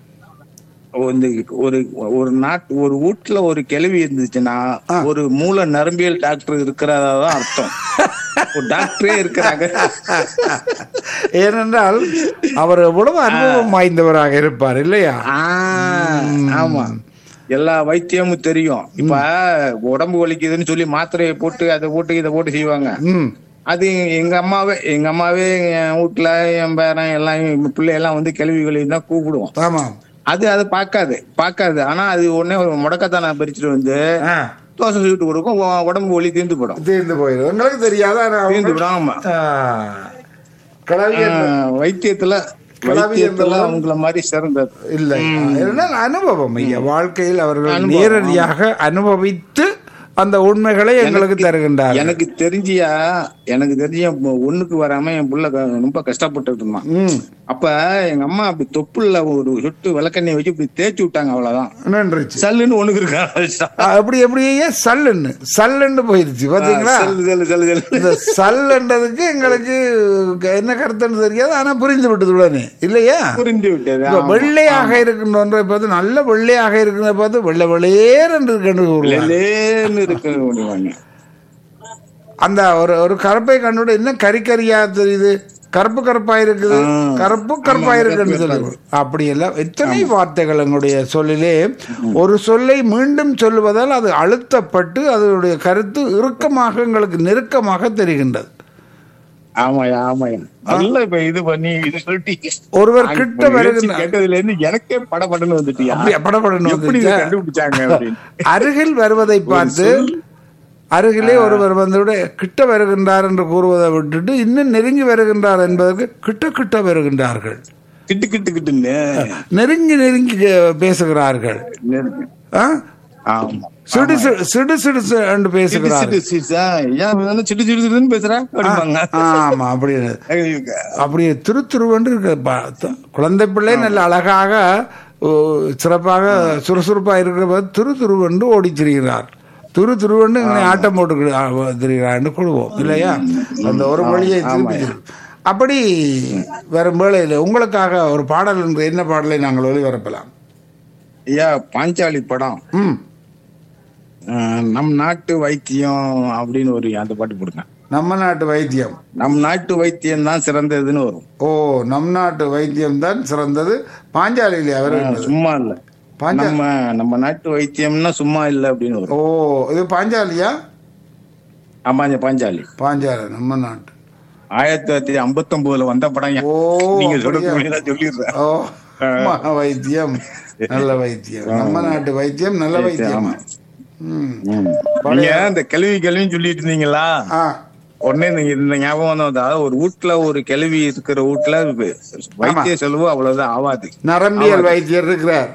[SPEAKER 4] ஒரு ஒரு நாட்டு ஒரு வீட்டுல ஒரு கிளவி இருந்துச்சுன்னா ஒரு மூல நரம்பியல் டாக்டர் இருக்கிறதான் அர்த்தம். ஒரு டாக்டரே இருக்கிறாங்க.
[SPEAKER 1] ஏனென்றால் அவர் எவ்வளவு அனுபவம் வாய்ந்தவராக இருப்பார் இல்லையா?
[SPEAKER 4] ஆமா, எல்லா வைத்தியமும் தெரியும். இப்ப உடம்பு வலிக்குதுன்னு சொல்லி மாத்திரையை போட்டு அதை போட்டு இதை போட்டு செய்வாங்க. அது எங்க அம்மாவே எங்க அம்மாவே என் வீட்டுல என் பேரன் எல்லாம் பிள்ளை எல்லாம் வந்து கிளவிகளையும் தான் கூப்பிடுவோம்.
[SPEAKER 1] ஆமா.
[SPEAKER 4] அது அது பாக்காது பாக்காது ஆனா அது உடனே ஒரு முடக்கத்தான பறிச்சுட்டு வந்து தோசை சுட்டு கொடுக்கும், உடம்பு ஒளி தீர்ந்து போடும்.
[SPEAKER 1] தீர்ந்து போயிடும். உங்களுக்கு தெரியாத
[SPEAKER 4] தீர்ந்து போடும். ஆமா, வைத்தியத்துல வைத்தியத்துல அவங்கள மாதிரி சிறந்தது
[SPEAKER 1] இல்லை. அனுபவம் ஐயா, வாழ்க்கையில் அவர்கள் நேரடியாக அனுபவித்து அந்த உண்மைகளை எங்களுக்கு தருகின்றார்.
[SPEAKER 4] எனக்கு தெரிஞ்சியா எனக்கு தெரிஞ்ச ஒண்ணுக்கு வராம என் புள்ள ரொம்ப கஷ்டப்பட்டு இருந்தான். அப்ப எங்க அம்மா அப்படி தொப்புல ஒரு சொட்டு விளக்கெண்ணெய் வச்சு இப்படி தேய்ச்சி விட்டாங்க, அவ்வளவுதான்.
[SPEAKER 1] நன்றி.
[SPEAKER 4] சல்லுன்னு ஒண்ணுக்கு இருக்கா
[SPEAKER 1] அப்படி எப்படி சல்லுன்னு சல்லுன்னு போயிருச்சு பாத்தீங்களா? இந்த சல்லுன்றதுக்கு எங்களுக்கு என்ன கருத்துன்னு தெரியாது, ஆனா புரிந்து விட்டது உடனே இல்லையா?
[SPEAKER 4] புரிந்து விட்டது.
[SPEAKER 1] வெள்ளையாக இருக்கின்ற ஒன்றை பார்த்து நல்ல வெள்ளையாக இருக்கிறத பார்த்து வெள்ளை வெள்ளையேர் என்று
[SPEAKER 4] இருக்கு.
[SPEAKER 1] அந்த ஒரு ஒரு கருப்பை கண்ணோட என்ன கறி கறியா தெரியுது, கருப்பு கருப்பா இருக்குது, கருப்பு கருப்பா இருக்குன்னு சொல்லுவோம். அப்படி எல்லாம் எத்தனை வார்த்தைகள் எங்களுடைய சொல்லிலே ஒரு சொல்லை மீண்டும் சொல்லுவதால் அது அழுத்தப்பட்டு அதனுடைய கருத்து இறுக்கமாக எங்களுக்கு நெருக்கமாக தெரிகின்றது. ஒருவர் கிட்ட வருகின்ற
[SPEAKER 4] எனக்கே படபடன்னு வந்துட்டியா?
[SPEAKER 1] படபடன்னு
[SPEAKER 4] கண்டுபிடிச்சாங்க.
[SPEAKER 1] அருகில் வருவதை பார்த்து அருகிலே ஒருவர் வந்து கிட்ட வருகின்றார் என்று கூறுவதை விட்டுட்டு இன்னும் நெருங்கி வருகின்றார் என்பதற்கு கிட்ட கிட்ட வருகின்றார்கள்.
[SPEAKER 4] கிட்டு கிட்டு கிட்டுன்னு
[SPEAKER 1] நெருங்கி நெருங்கி பேசுகிறார்கள். சிடு சிடு சிடு என்று பேசுகிறார்கள். ஆமா, அப்படி அப்படியே திரு திருவென்று இருக்கு. குழந்தை பிள்ளை நல்ல அழகாக சிறப்பாக சுறுசுறுப்பா இருக்கிற திரு திருவென்று ஓடி திரிகிறார். துரு துருவண்டு ஆட்டம் போட்டு திரிகிறான்னு கொள்வோம் இல்லையா? அந்த ஒரு மொழியை திருப்பி அப்படி வரும் வேளையில் உங்களுக்காக ஒரு பாடல் என்ற என்ன பாடலை நாங்கள் ஒளிபரப்பலாம்?
[SPEAKER 4] ஐயா, பாஞ்சாலி படம் நம் நாட்டு வைத்தியம் அப்படின்னு ஒரு அந்த பாட்டு போடுங்க.
[SPEAKER 1] நம்ம நாட்டு வைத்தியம்
[SPEAKER 4] நம் நாட்டு வைத்தியம் தான் சிறந்ததுன்னு வரும்.
[SPEAKER 1] ஓ, நம் நாட்டு வைத்தியம் தான் சிறந்தது. பாஞ்சாலியிலே அவர்
[SPEAKER 4] சும்மா இல்ல, நம்ம நம்ம நாட்டு வைத்தியம்னா சும்மா இல்ல அப்படின்னு வரும்.
[SPEAKER 1] ஓ, இது பாஞ்சாலியா?
[SPEAKER 4] ஆமா, பாஞ்சாலி.
[SPEAKER 1] பாஞ்சாலி நம்ம நாட்டு
[SPEAKER 4] ஆயிரத்தி தொள்ளாயிரத்தி ஐம்பத்தி ஒன்பதுல வந்த படம்.
[SPEAKER 1] ஓ,
[SPEAKER 4] நீங்க சொல்லிடுறேன்.
[SPEAKER 1] ஓ, வைத்தியம் நல்ல வைத்தியம், நம்ம நாட்டு வைத்தியம் நல்ல வைத்தியம்.
[SPEAKER 4] இந்த கேள்வி கேள்வின்னு சொல்லிட்டு இருந்தீங்களா? உடனே இந்த ஞாபகம் தான், ஒரு வீட்டுல ஒரு கிளவி இருக்கிற வீட்டுல வைத்திய செலவு அவ்வளவுதான் ஆவாது.
[SPEAKER 1] நரம்பியல் வைத்தியர் இருக்கிறார்.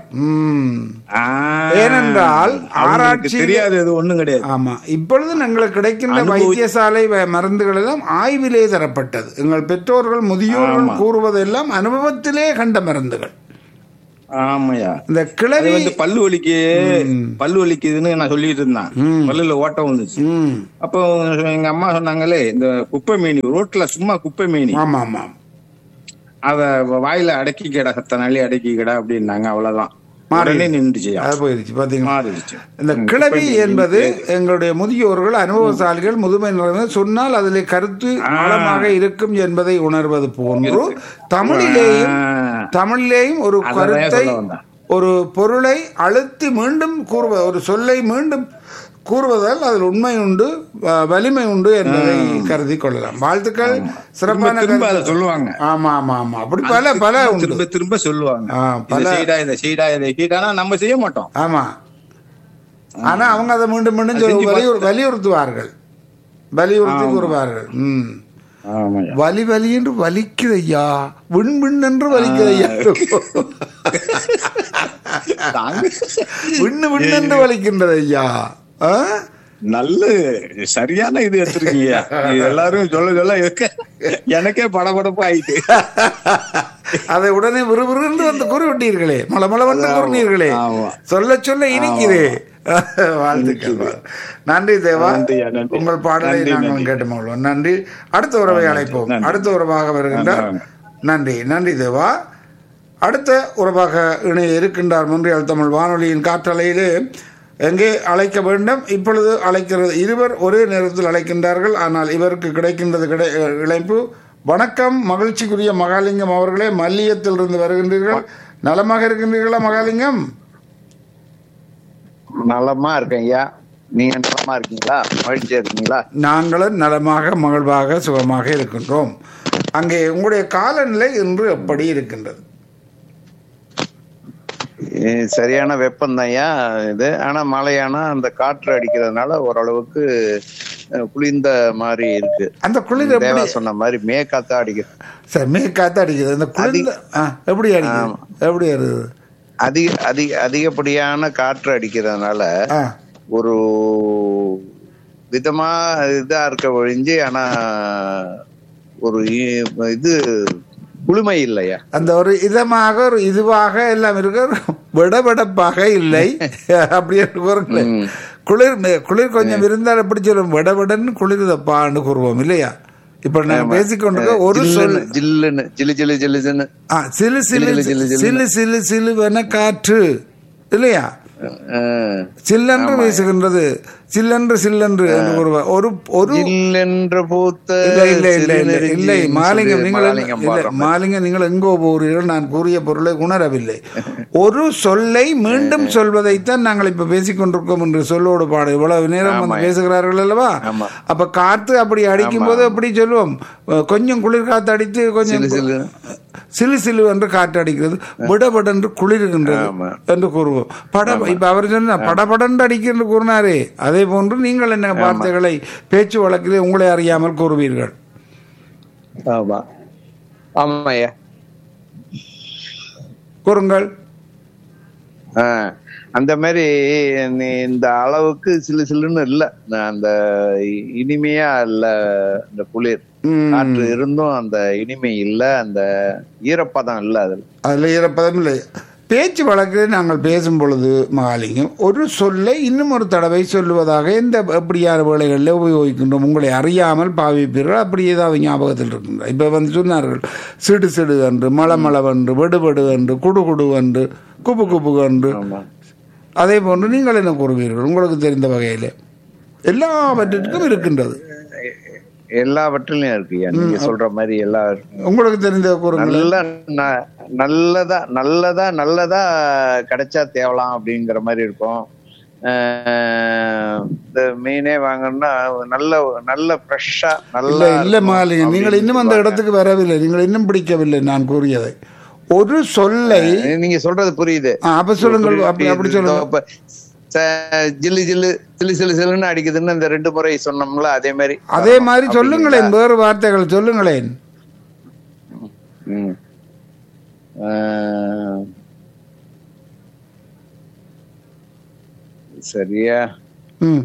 [SPEAKER 1] ஏனென்றால் ஆராய்ச்சி
[SPEAKER 4] தெரியாது, அது ஒண்ணும் கிடையாது.
[SPEAKER 1] ஆமா, இப்பொழுது எங்களுக்கு கிடைக்கின்ற வைத்தியசாலை மருந்துகள் எல்லாம் ஆய்விலே தரப்பட்டது. எங்கள் பெற்றோர்கள் முதியோர்கள் கூறுவதெல்லாம் அனுபவத்திலே கண்ட மருந்துகள்.
[SPEAKER 4] ஆமாயா.
[SPEAKER 1] இந்த
[SPEAKER 4] அது
[SPEAKER 1] கிளவி
[SPEAKER 4] வந்து பல்லு வலிக்கு பல்லு வலிக்குதுன்னு நான் சொல்லிட்டு இருந்தேன். பல்லுல ஓட்டம் வந்துச்சு.
[SPEAKER 1] ம்.
[SPEAKER 4] அப்போ எங்க அம்மா சொன்னாங்களே, இந்த குப்பை மேனி ரோட்ல சும்மா குப்பை மேனி,
[SPEAKER 1] ஆமா ஆமா,
[SPEAKER 4] அத வாயில அடக்கிக்கடா, சத்த நாளே அடக்கிக்கடா அப்படின்னாங்க. அவ்வளவுதான்,
[SPEAKER 1] மாறி
[SPEAKER 4] உடனே நின்றுச்சு.
[SPEAKER 1] அது போயிருச்சு பாத்தீங்களா.
[SPEAKER 4] மாறிடுச்சு.
[SPEAKER 1] இந்த
[SPEAKER 4] ம்,
[SPEAKER 1] கிளவி
[SPEAKER 4] குப்பை மேனி
[SPEAKER 1] என்பது
[SPEAKER 4] பேரு.
[SPEAKER 1] எங்களுடைய முதியோர்கள், அனுபவசாலிகள், முதுமை நிறைந்தவர் சொன்னால் அதிலே கருத்து ஆழமாக இருக்கும் என்பதை உணர்வது போன்று தமிழிலேயும்
[SPEAKER 4] ஆ,
[SPEAKER 1] தமிழிலேயும் ஒரு
[SPEAKER 4] அதான்
[SPEAKER 1] கருத்தை,
[SPEAKER 4] சொல்ல வந்தேன்.
[SPEAKER 1] ஒரு பொருளை அழுத்தி மீண்டும் கூறுவது, ஒரு சொல்லை மீண்டும் கூறுவதால் அதில் உண்மை உண்டு, வ- வலிமை உண்டு என்பதை கருதி கொள்ளலாம். வாழ்த்துக்கள், சிறப்பான
[SPEAKER 4] திரும்ப திரும்ப அதை
[SPEAKER 1] கருத்து.
[SPEAKER 4] சொல்லுவாங்க.
[SPEAKER 1] ஆமா ஆமா ஆமா, அப்படி பல பல உண்டு.
[SPEAKER 4] திரும்ப திரும்ப சொல்லுவாங்க.
[SPEAKER 1] ஆ,
[SPEAKER 4] இதை
[SPEAKER 1] பல
[SPEAKER 4] செய்டா, இதை செய்டா, இதை செய்டானா நம்ம செய்ய மாட்டோம்.
[SPEAKER 1] ஆமா, ஆனா அவங்க அதை மீண்டும் மீண்டும்
[SPEAKER 4] அது
[SPEAKER 1] சொல்லி
[SPEAKER 4] செஞ்சு
[SPEAKER 1] வலியுறு வலியுறுத்துவார்கள், வலியுறுத்தி கூறுவார்கள். ம்.
[SPEAKER 4] ஆமாய்யா.
[SPEAKER 1] வலி வலி என்று வலிக்குதையா, விண் விண் என்று வலிக்குதையா, விண்ணு விண் என்று வலிக்கின்றது ஐயா. ஆ?
[SPEAKER 4] நல்ல சரியான இது எடுத்திருக்கீங்க. இது எல்லாரும் சொல்ல சொல்ல எனக்கு- எனக்கே படபடப்பு ஆயிட்டு.
[SPEAKER 1] அதை உடனே விறுவிறுந்து வந்து கூறிவிட்டீர்களே, மலமள வந்து கூறினீர்களே,
[SPEAKER 4] ஆமா.
[SPEAKER 1] சொல்ல சொல்ல இனிக்குதே. வாழ்த்துக்கள். நன்றி தேவா,
[SPEAKER 4] நன்றியா, நன்றி.
[SPEAKER 1] உங்கள் பாடலை
[SPEAKER 4] நன்றி,
[SPEAKER 1] நாங்கள்
[SPEAKER 4] நன்றி.
[SPEAKER 1] கேட்டு மகிழ்வோம். நன்றி. அடுத்த உறவை அழைப்போம்.
[SPEAKER 4] நன்றி.
[SPEAKER 1] அடுத்த உறவாக வருகின்றார். நன்றி நன்றி தேவா. அடுத்த உறவாக இணைய இருக்கின்றார் மொன்றியால் தமிழ் வானொலியின் காற்றலையிலே. எங்கே அழைக்க வேண்டும்? இப்பொழுது அழைக்கிறது இருவர் ஒரே நேரத்தில் அழைக்கின்றார்கள். ஆனால் இவருக்கு கிடைக்கின்றது கிடை இழைப்பு. வணக்கம், மகிழ்ச்சிக்குரிய மகாலிங்கம் அவர்களே, மல்லியத்தில் இருந்து வருகின்றீர்கள். நலமாக இருக்கின்றீர்களா மகாலிங்கம்?
[SPEAKER 5] நலமா இருக்கேன் ஐயா, நீங்க நலமா இருக்கீங்களா? மகிழ்ச்சியா இருக்கீங்களா?
[SPEAKER 1] நாங்களும் நலமாக மகிழ்வாக சுகமாக இருக்கின்றோம். அங்கே உங்களுடைய காலநிலை இன்று எப்படி இருக்கின்றது?
[SPEAKER 5] ஏ, சரியான வெப்பம் தான் ஐயா இது. ஆனா மழையானா அந்த காற்று அடிக்கிறதுனால ஓரளவுக்கு அஹ், குளிர்ந்த மாதிரி இருக்கு.
[SPEAKER 1] அந்த குளிர்
[SPEAKER 5] தேவா
[SPEAKER 1] எப்படி?
[SPEAKER 5] சொன்ன மாதிரி மே காத்தா அடிக்குது.
[SPEAKER 1] சரி, மே காத்து அடிக்குது. அந்த குளிர் ஆ, எப்படி அடிக்குது? எப்படி இருக்குது?
[SPEAKER 5] அதிக அதிக அதிகப்படியான காற்று அடிக்கிறதுனால
[SPEAKER 1] ஆ,
[SPEAKER 5] ஒரு விதமா இதா இருக்க ஒழிஞ்சு, ஆனா ஒரு இ- இது குளுமை இல்லையா.
[SPEAKER 1] அந்த ஒரு இதமாக ஒரு இதுவாக எல்லாம் இருக்க, ஒரு விடவிடப்பாக இல்லை. அப்படி என்று கூறுங்களேன்.
[SPEAKER 5] ம்.
[SPEAKER 1] குளிர் குளிர் கொஞ்சம் இருந்தால் எப்படி சொல்லுவோம்? விடவிடன்னு குளிர்தப்பான்னு கூறுவோம் இல்லையா? இப்ப நான் பேசிக்கொண்டு ஒரு சொல்
[SPEAKER 5] ஜில்லுன்னு ஜில்லுன்னு ஜிலு ஜிலு ஜிலுன்னு
[SPEAKER 1] ஆ, சிலு சிலு
[SPEAKER 5] ஜிலு ஜிலு ஜிலுன்னு.
[SPEAKER 1] சிலு சிலு சிலுவென காற்று இல்லையா?
[SPEAKER 5] அஹ்,
[SPEAKER 1] சில்லென்று வீசுகின்றது, சில்லென்று சில்லென்று என்று கூறுவா- ஒரு ஒரு
[SPEAKER 5] ஜில்லென்று பூத்த
[SPEAKER 1] இல்லை இல்லை இல்லை இல்லை
[SPEAKER 5] சிறுநெருஞ்சி
[SPEAKER 1] இல்லை மாலிங்கம்,
[SPEAKER 5] சொல்லி
[SPEAKER 1] நீங்கள்
[SPEAKER 5] மகாலிங்கம்
[SPEAKER 1] இல்லை
[SPEAKER 5] பாடுற மாதிரி.
[SPEAKER 1] மாலிங்கம், நீங்கள் எங்கோ போகிறீர்கள், நான் கூறிய பொருளை உணரவில்லை. ஒரு சொல்லை மீண்டும் சொல்வதைத்தான் நாங்கள் இப்ப பேசிக் கொண்டிருக்கோம் என்று சொல்லோடு பாடு இவ்வளவு நேரம் வந்து
[SPEAKER 5] ஆமா.
[SPEAKER 1] பேசுகிறார்கள் அல்லவா?
[SPEAKER 5] ஆமா.
[SPEAKER 1] அப்ப காத்து அப்படி அடிக்கும் போது எப்படி சொல்லுவோம்? கொஞ்சம் குளிர் காத்து அடித்து கொஞ்சம்
[SPEAKER 5] சிலு சிலு.
[SPEAKER 1] சிலு சிலு என்று காற்று அடிக்கிறது, விடபட என்று குளிர்கின்றது
[SPEAKER 5] ஆமா.
[SPEAKER 1] என்று கூறுவோம். பட இப்ப அவர் சொன்ன படபடன்று அடிக்கிறது கூறினாரே, அதே போன்று நீங்கள் என்ன வார்த்தைகளை பேச்சு வழக்கிலே உங்களை அறியாமல் கூறுவீர்கள்.
[SPEAKER 5] ஆமா ஆமாய்யா.
[SPEAKER 1] கூறுங்கள்.
[SPEAKER 5] ஆஹ், அந்த மாதிரி நீ இந்த அளவுக்கு சிலு சிலுன்னு இல்ல, அந்த இனிமையா இல்ல, அந்த குளிர்
[SPEAKER 1] ம்.
[SPEAKER 5] காற்று இருந்தும் அந்த இனிமை இல்ல, அந்த ஈரப்பதம் இல்ல அதுல.
[SPEAKER 1] அதில் ஈரப்பதம் இல்லை. பேச்சு வழக்கில் நாங்கள் பேசும் பொழுது மகாலிங்கம் ஒரு சொல்லை இன்னும் ஒரு தடவை சொல்லுவதாக எந்த எப்படியான வேலைகளில் உபயோகிக்கின்றோம்? உங்களை அறியாமல் பாவிப்பீர்கள், அப்படி ஏதாவது ஞாபகத்தில் இருக்கின்ற? இப்போ வந்து சொன்னார்கள் சிடு சிடு என்று, மள மளவென்று, வெடு வெடு என்று, குடு குடு என்று, குப்பு குப்பு என்று.
[SPEAKER 5] ஆமா.
[SPEAKER 1] அதே போன்று நீங்கள் என்ன கூறுவீர்கள் உங்களுக்கு தெரிந்த வகையில்? எல்லாவற்றிற்கும் இருக்கின்றது,
[SPEAKER 5] எல்லாவற்றிலும் இருக்குயா நீங்க சொல்ற மாதிரி. எல்லா
[SPEAKER 1] உங்களுக்கு தெரிந்த கூறுங்கள்.
[SPEAKER 5] நல்ல ந- நல்லதா நல்லதா நல்லதா கிடைச்சா தேவலாம் அப்படிங்கிற மாதிரி இருக்கும். ஆஹ், இந்த மீனே வாங்கணும்னா நல்ல நல்ல ஃப்ரெஷ்ஷா நல்ல
[SPEAKER 1] இல்லை இல்லை மாலிங்க, நீங்கள் இன்னும் அந்த இடத்துக்கு வரவில்லை, நீங்கள் இன்னும் பிடிக்கவில்லை நான் கூறியதை. ஒரு சொல்லை
[SPEAKER 5] நீங்க சொல்றது புரியுது.
[SPEAKER 1] ஆ, அப்ப சொல்லுங்கள், அப்படி அப்படி சொல்லுங்க.
[SPEAKER 5] இப்ப ச- ஜில்லு ஜில்லு சிலு சிலு சிலுன்னு அடிக்குதுன்னு இந்த ரெண்டு முறை சொன்னோம்ல, அதே மாதிரி
[SPEAKER 1] அதே மாதிரி சொல்லுங்களேன், வேறு வார்த்தைகள் சொல்லுங்களேன்.
[SPEAKER 5] ம். ஆஹ், சரியா
[SPEAKER 1] ம்.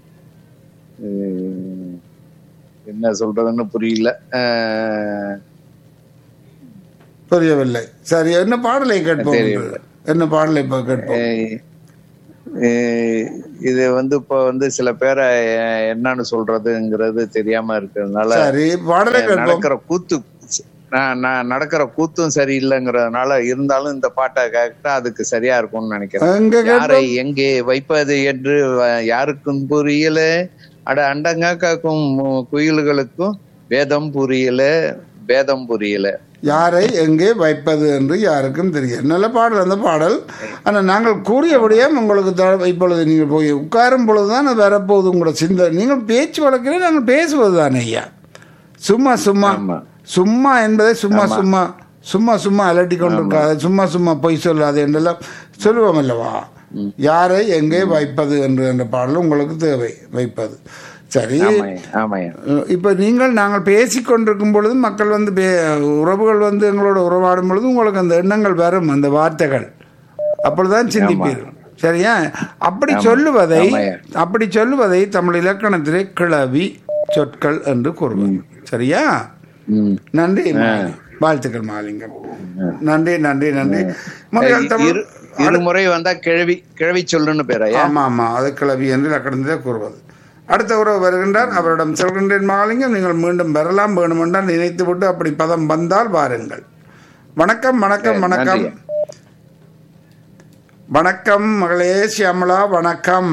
[SPEAKER 5] உம், என்ன சொல்றதுன்னு புரியல. ஆஹ்,
[SPEAKER 1] புரியவில்லை. சரி, என்ன பாடலை கேட்போம்?
[SPEAKER 5] தெரியவில்லை.
[SPEAKER 1] என்ன பாடலை இப்ப கேட்போம்?
[SPEAKER 5] அஹ் இது வந்து இப்போ வந்து சில பேரை என்னன்னு சொல்றதுங்கிறது தெரியாம இருக்கிறதுனால
[SPEAKER 1] சரி, பாடலை கேட்போம்.
[SPEAKER 5] நடக்கிற கூத்து நான் நான் நடக்கிற கூத்தும் சரியில்லைங்கிறதுனால இருந்தாலும் இந்த பாட்டை கேட்டா அதுக்கு சரியா இருக்கும்னு நினைக்கிறேன்.
[SPEAKER 1] எங்க
[SPEAKER 5] யாரை
[SPEAKER 1] கேட்போம்?
[SPEAKER 5] எங்கே வைப்பது என்று வ- யாருக்கும் புரியல, அட அண்டங்க காக்கும் குயில்களுக்கும் வேதம் புரியல, வேதம் புரியல.
[SPEAKER 1] யாரை எங்கே வைப்பது என்று யாருக்கும் தெரியும். நல்ல பாடல் அந்த பாடல். ஆனால் நாங்கள் கூறியபடியே உங்களுக்கு த- இப்பொழுது நீங்கள் போய் உட்காரும் பொழுதுதான் அது வரப்போகுது உங்களோட சிந்தனை. நீங்கள் பேச்சு வழக்கில் நாங்கள் பேசுவது தானே ஐயா. சும்மா சும்மா
[SPEAKER 5] ஆமா.
[SPEAKER 1] சும்மா என்பதை சும்மா சும்மா சும்மா சும்மா அலட்டி கொண்டிருக்காது, சும்மா சும்மா பொய் சொல்லாது என்றெல்லாம் சொல்லுவோம் அல்லவா. யாரை எங்கே வைப்பது என்று என்ற பாடல் உங்களுக்கு தேவை, வைப்பது. சரி,
[SPEAKER 5] ஆமாய்யா, ஆமாய்யா.
[SPEAKER 1] இப்போ நீங்கள் நாங்கள் பேசி கொண்டிருக்கும் பொழுது மக்கள் வந்து பே உறவுகள் வந்து எங்களோட உறவாடும் பொழுது உங்களுக்கு அந்த எண்ணங்கள் வரும், அந்த வார்த்தைகள் அப்பொழுதுதான் சிந்திப்பீர்கள். சரியா? அப்படி சொல்லுவதை
[SPEAKER 5] ஆமாய்யா.
[SPEAKER 1] அப்படி சொல்லுவதை தமிழ் இலக்கணத்திலே கிளவி சொற்கள் என்று கூறுவாங்க. சரியா?
[SPEAKER 5] ம்.
[SPEAKER 1] நன்றி மாலினி. வாழ்த்துக்கள் மாலிங்கம். நன்றி நன்றி நன்றி. முறையால் தமிழ்
[SPEAKER 5] இரு- இருமுறை வந்தா கிழவி கிழவி சொல்லுன்னு பேராயா?
[SPEAKER 1] ஆமா ஆமா, அது கிளவி என்று இலக்கணத்திலே கூறுவது. அடுத்த உறவு வருகின்றார், அவரிடம் செல்கின்றேன் மாலிங்கம். நீங்கள் மீண்டும் வரலாம், வேணுமென்றால் நினைத்து விட்டு அப்படி பதம் வந்தால் வாருங்கள். வணக்கம் வணக்கம் வணக்கம் வணக்கம் மகளே சியாமளா. வணக்கம்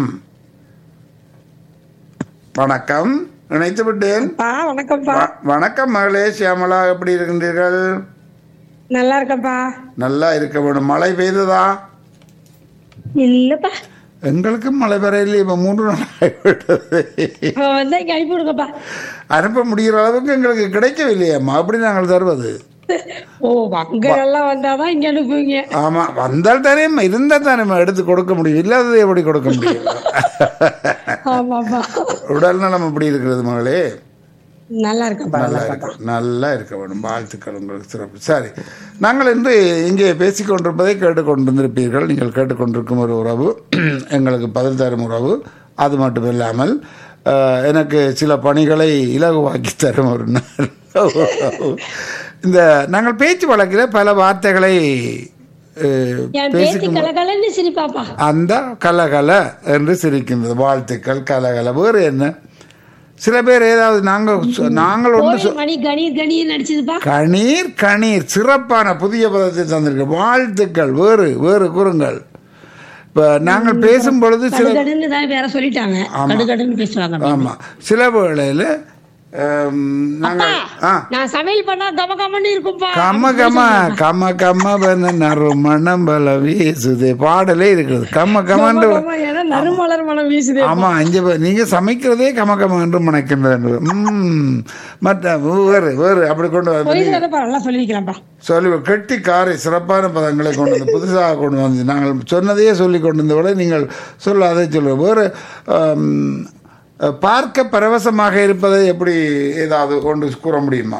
[SPEAKER 1] வணக்கம், நினைத்து விட்டேன்.
[SPEAKER 6] வணக்கம்ப்பா.
[SPEAKER 1] வ- வணக்கம் மகளே சியாமளா, எப்படி இருக்கின்றீர்கள்?
[SPEAKER 6] நல்லா இருக்கேன்ப்பா.
[SPEAKER 1] நல்லா இருக்க வேணும். மழை பெய்ததா?
[SPEAKER 6] இல்லப்பா,
[SPEAKER 1] எங்களுக்கு மழை பெறையில் இப்போ மூன்று நாள் ஆகிவிட்டது.
[SPEAKER 6] வந்து இங்க அனுப்பி விடுங்கப்பா.
[SPEAKER 1] அனுப்ப முடிகிற அளவுக்கு எங்களுக்கு கிடைக்கவில்லையம்மா. அப்படி நாங்கள் தருவது.
[SPEAKER 6] ஓ, அங்க எல்லாம் வந்தாதான் இங்க அனுப்புவீங்க.
[SPEAKER 1] ஆமா, வந்தால் தானே, இருந்தால் தானே எடுத்து கொடுக்க முடியும், இல்லாததை எப்படி கொடுக்க முடியும்?
[SPEAKER 6] ஆமாப்பா,
[SPEAKER 1] உடல் நலம் எப்படி இருக்கிறது மகளே?
[SPEAKER 6] நல்லா இருக்கேன்ப்பா.
[SPEAKER 1] நல்லா இருக்க நல்லா இருக்க வேணும். வாழ்த்துக்கள் உங்களுக்கு, சிறப்பு. சரி, நாங்கள் இன்று இங்கே பேசிக்கொண்டிருப்பதை கேட்டுக்கொண்டிருந்திருப்பீர்கள். நீங்கள் கேட்டுக்கொண்டிருக்கும் ஒரு உறவு எங்களுக்கு பதில் தரும் உறவு. அது மட்டும் இல்லாமல் அஹ், எனக்கு சில பணிகளை இலகுவாக்கி தரும் ஒரு நல்ல உறவு. இந்த நாங்கள் பேச்சு வழக்கில் பல வார்த்தைகளை அஹ்,
[SPEAKER 6] என் பேச்சு
[SPEAKER 1] பேசிக்கும்
[SPEAKER 6] கலகலன்னு சிரிப்பாப்பா.
[SPEAKER 1] அந்த கலகல என்று சிரிக்கின்றது. வாழ்த்துக்கள். கலகல வேறு என்ன? சில பேர் ஏதாவது நாங்கள் சொ- நாங்கள் ஒன்று சொ-
[SPEAKER 6] கோழி மணி கணீர் கணீர் நடிச்சதுப்பா.
[SPEAKER 1] கணீர் கணீர் சிறப்பான புதிய பதத்தை தந்திருக்க. வாழ்த்துக்கள். வேறு வேறு கூறுங்கள். இப்போ நாங்கள் பேசும் பொழுது சில
[SPEAKER 6] கடுகடுன்னு தான் வேற சொல்லிட்டாங்க. கடுகடுன்னு பேசுவாங்க.
[SPEAKER 1] ஆமா, சில வேளையில் நாங்கள் ஆ
[SPEAKER 6] நான் சமையல் பண்ணா கம கமன்னு இருக்கும்பா.
[SPEAKER 1] கம கம கம கம பண்ண நறுமணம் பல வீசுது பாடலே இருக்குது. கம கமன்று
[SPEAKER 6] ஏன்னா நறுமலர் மனம் வீசுதே.
[SPEAKER 1] ஆமா, அஞ்சு பேர் நீங்க சமைக்கிறதே கம கம என்று மணக்கின்றது. ம் மற்ற வேறு வேறு அப்படி கொண்டு வந்து
[SPEAKER 6] பொய் சொல்லப்பா, நல்லா சொல்லிருக்கிறேன்ப்பா.
[SPEAKER 1] சொல்லி கெட்டி காரை சிறப்பான பதங்களை கொண்டு வந்து புதுசாக கொண்டு வந்து நாங்கள் சொன்னதையே சொல்லி கொண்டு வந்த விட நீங்கள் சொல்ல அதை சொல்ல வேறு. ஆம், பார்க்க பரவசமாக இருப்பதை எப்படி ஏதாவது கொண்டு கூற முடியுமா?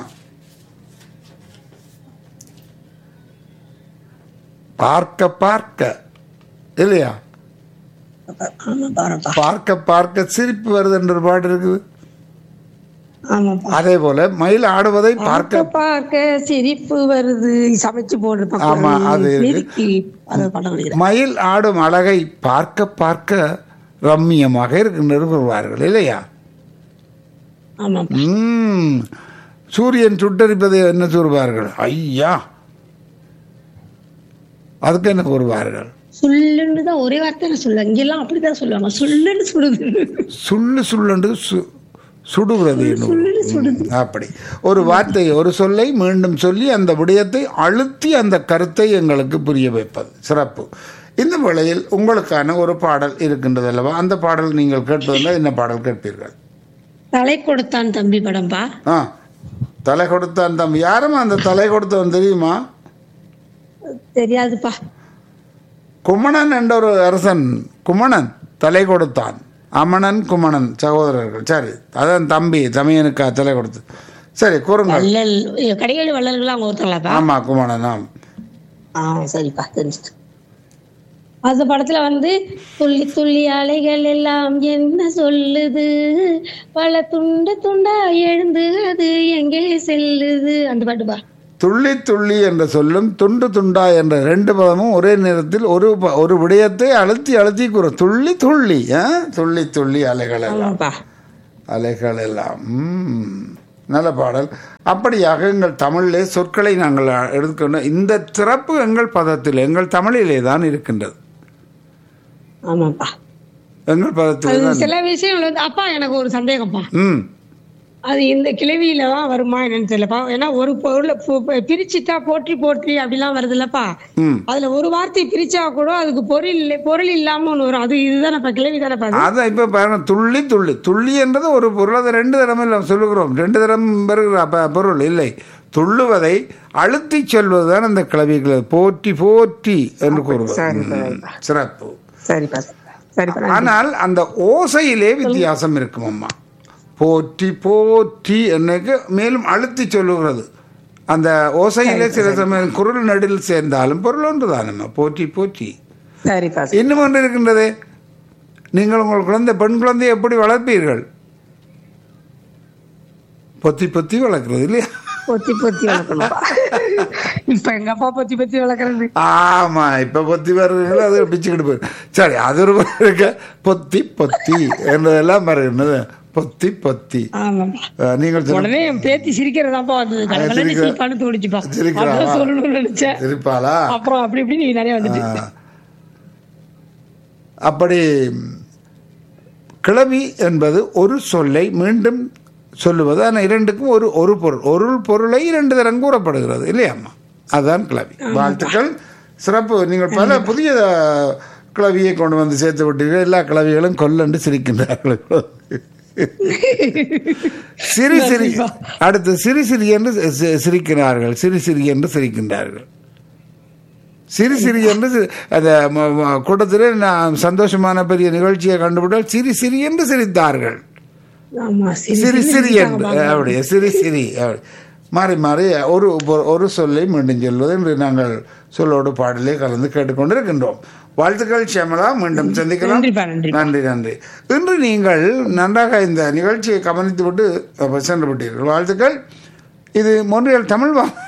[SPEAKER 1] பார்க்க பார்க்க இல்லையா? பார்க்க பார்க்க சிரிப்பு வருது என்ற ஒரு பாட்டு இருக்குது.
[SPEAKER 6] ஆமாப்பா.
[SPEAKER 1] அதே போல மயில் ஆடுவதை பார்க்க
[SPEAKER 6] பார்க்க பார்க்க சிரிப்பு வருது. சமைச்சு போடுற
[SPEAKER 1] ஆமா, அது இருக்கு.
[SPEAKER 6] படம்.
[SPEAKER 1] மயில் ஆடும் அழகை பார்க்க பார்க்க ரம்மியமாக இருக்கின்றது கூறுவார்கள் இல்லையா?
[SPEAKER 6] ஆமாப்பா.
[SPEAKER 1] ம் சூரியன் சுட்டரிப்பதை என்ன கூறுவார்கள்? ஐயா, அதுக்கு என்ன கூறுவார்கள்?
[SPEAKER 6] சுள்ளுன்னு தான் ஒரே வார்த்தை நான் சொல்லுவேன். இங்கெல்லாம் அப்படிதான் சொல்லுவாங்க. சுள்ளுன்னு சுடுது.
[SPEAKER 1] சுள்ளு சுள்ளண்டு சு- சுடுகிறது என்று. ம், அப்படி ஒரு வார்த்தை, ஒரு சொல்லை மீண்டும் சொல்லி அந்த விடயத்தை அழுத்தி அந்த கருத்தை எங்களுக்கு புரிய வைப்பது சிறப்பு. இந்த வேளையில் உங்களுக்கான ஒரு பாடல் இருக்கின்றது அல்லவா? அந்த பாடல் நீங்கள் கேட்பதில் என்ன பாடல் கேட்பீர்கள்?
[SPEAKER 6] தலை கொடுத்தான் தம்பி படம்பா.
[SPEAKER 1] ஆ, தலை கொடுத்தான் தம்பி. யாரும் அந்த தலை கொடுத்தவன் தெரியுமா?
[SPEAKER 6] தெரியாதுப்பா.
[SPEAKER 1] குமணன் என்ற ஒரு அரசன், குமணன் தலை கொடுத்தான். அமணன் குமணன் சகோதரர்கள். சரி, அதான் தம்பி தமையனுக்கா தலை கொடுத்து. சரி, கூறுங்கள்.
[SPEAKER 6] வள்ளல் கடைகள் வள்ளல்கள் அவங்க ஒருத்தங்களாப்பா.
[SPEAKER 1] ஆமா, குமணன். ஆம்.
[SPEAKER 6] ஆ, சரிப்பா, தெரிஞ்சுட்டு. அந்த படத்துல வந்து துள்ளி துள்ளி அலைகள் எல்லாம் என்ன சொல்லுது, பல துண்டு துண்டா எழுந்து அது எங்கே செல்லுது, அந்த பாட்டுப்பா.
[SPEAKER 1] துள்ளி துள்ளி என்ற சொல்லும் துண்டு துண்டா என்ற ரெண்டு பதமும் ஒரே நேரத்தில் ஒரு ப- ஒரு விடயத்தை அழுத்தி அழுத்தி கூறும். துள்ளி துள்ளி ஆ? துள்ளி துள்ளி அலைகள் எல்லாம்
[SPEAKER 6] ஆமாப்பா.
[SPEAKER 1] அலைகள் எல்லாம் ம். நல்ல பாடல். அப்படியாக எங்கள் தமிழிலே சொற்களை நாங்கள் எடுத்துக்கொண்ட இந்த சிறப்பு எங்கள் பதத்தில் எங்கள் தமிழிலே தான் இருக்கின்றது.
[SPEAKER 6] ஆமாப்பா.
[SPEAKER 1] எங்கள் பதத்தில்
[SPEAKER 6] அது
[SPEAKER 1] தான்.
[SPEAKER 6] சில விஷயங்கள் வந்து அப்பா எனக்கு ஒரு சந்தேகம்ப்பா.
[SPEAKER 1] ம்
[SPEAKER 6] அது இந்த கிளவியில தான் வருமா என்னன்னு தெரியலப்பா. ஏன்னா ஒரு பொருளை பு- பு- பிரிச்சுட்டா போற்றி போற்றி அப்படிலாம் வருது இல்லப்பா.
[SPEAKER 1] ம்
[SPEAKER 6] அதுல ஒரு வார்த்தை பிரிச்சா கூட அதுக்கு பொருள் இல்லை பொருள் இல்லாம ஒண்ணு வரும். அது இதுதானப்பா கிளவி தானப்பா அது?
[SPEAKER 1] அதான் இப்போ பாருங்க துள்ளி துள்ளி துள்ளி என்றது ஒரு பொருள். அதை ரெண்டு தரம் இல்லை சொல்லுகிறோம். ரெண்டு தரம் வருகிற அப்ப பொருள் இல்லை. துள்ளுவதை அழுத்தி சொல்வதுதான் அந்த கிளவிகள். போற்றி போற்றி என்று கூறுவது
[SPEAKER 6] சரி,
[SPEAKER 1] ம்.
[SPEAKER 6] சரிப்பா.
[SPEAKER 1] சிறப்பு.
[SPEAKER 6] சரிப்பா சரிப்பா.
[SPEAKER 1] ஆனால் அந்த ஓசையிலே வித்தியாசம் இருக்கும் அம்மா. போற்றி போற்றி என்னக்கு மேலும் அழுத்தி சொல்லுகிறது. அந்த ஓசையிலே சில சமயம் குரல் நடில் சேர்ந்தாலும் பொருள் ஒன்று தானம்மா. போற்றி போற்றி.
[SPEAKER 6] சரிப்பா.
[SPEAKER 1] இன்னும் ஒன்று இருக்கின்றதே. நீங்கள் உங்கள் குழந்தை பெண் குழந்தையை எப்படி வளர்ப்பீர்கள்? பொத்தி பொத்தி வளர்க்கிறது இல்லையா?
[SPEAKER 6] பொத்தி பொத்தி வளர்க்கணும்ப்பா. இப்ப எங்க அப்பா பொத்தி பொத்தி வளர்க்கறது.
[SPEAKER 1] ஆமா இப்ப பொத்தி வருகிறது அது பிச்சுக்கிட்டு போயிரு. சரி அது ஒரு இருக்க பொத்தி பொத்தி என்றதெல்லாம் வருகிறது. பொத்தி பொத்தி
[SPEAKER 6] ஆமாப்பா.
[SPEAKER 1] அஹ், நீங்கள் சொன்ன-
[SPEAKER 6] உடனே என் பேத்தி சிரிக்கிறதாப்பா வந்தது. கடகடன்னு
[SPEAKER 1] சிரிக்கிற-
[SPEAKER 6] சிரிப்பான்னு தோணுச்சுப்பா.
[SPEAKER 1] சிரிக்கிறா?
[SPEAKER 6] அதான் சொல்லணும்னு நினைச்சேன்.
[SPEAKER 1] சிரிப்பாளா?
[SPEAKER 6] அப்புறம் அப்படி இப்படி நீ நிறைய வந்துட்டு.
[SPEAKER 1] ஆ. அப்படி கிளவி என்பது ஒரு சொல்லை மீண்டும் சொல்லுவது. ஆனால் இரண்டுக்கும் ஒரு ஒரு பொருள் ஒரு பொருளை இரண்டு தரம் கூறப்படுகிறது இல்லையாம்மா? அதுதான் கிளவி. வாழ்த்துக்கள். சிறப்பு. நீங்கள் பல புதிய கிளவியை கொண்டு வந்து சேர்த்து விட்டீர்கள். எல்லா கிளவிகளும் கொல்லண்டு சிரிக்கின்றார்கள். சிரி சிரி அடுத்து சிரி சிரி என்று சி- சிரிக்கிறார்கள். சிரி சிரி என்று சிரிக்கின்றார்கள். சிரி சிரி என்று சி- அந்த ம- ம- கூட்டத்திலே நான் சந்தோஷமான பெரிய நிகழ்ச்சியை கண்டுபிட்டால் சிரி சிரி என்று சிரித்தார்கள்.
[SPEAKER 6] ஆமா
[SPEAKER 1] சிரி
[SPEAKER 6] சிரி
[SPEAKER 1] சிரி
[SPEAKER 6] சிரி
[SPEAKER 1] என்று அப்படியே சிரி சிரி அப்படி மாறி மாறி ஒரு ஒரு சொல்லை மீண்டும் சொல்வது என்று நாங்கள் சொல்லோடு பாடலே கலந்து கேட்டுக்கொண்டிருக்கின்றோம். வாழ்த்துக்கள் ஷியாமளா. மீண்டும் சந்திக்கலாம்.
[SPEAKER 6] நன்றிப்பா, நன்றி.
[SPEAKER 1] நன்றி நன்றி. இன்று நீங்கள் நன்றாக இந்த நிகழ்ச்சியை கவனித்து விட்டு சென்று விட்டீர்கள். வாழ்த்துக்கள். இது மொன்றியல் தமிழ் வா